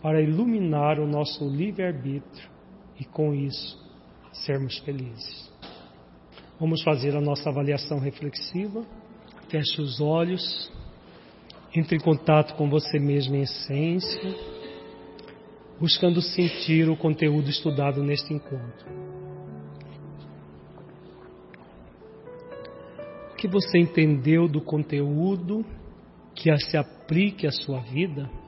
para iluminar o nosso livre-arbítrio e com isso sermos felizes. Vamos fazer a nossa avaliação reflexiva. Feche os olhos, entre em contato com você mesmo em essência, buscando sentir o conteúdo estudado neste encontro. O que você entendeu do conteúdo que se aplique à sua vida?